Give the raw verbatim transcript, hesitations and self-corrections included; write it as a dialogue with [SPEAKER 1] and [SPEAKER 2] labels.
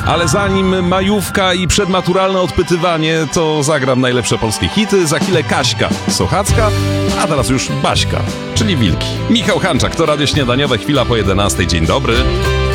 [SPEAKER 1] Ale zanim majówka i przedmaturalne odpytywanie, to zagram najlepsze polskie hity. Za chwilę Kaśka Sochacka, a teraz już Baśka, czyli Wilki. Michał Hanczak, to Radio Śniadaniowe, chwila po jedenastej. Dzień dobry.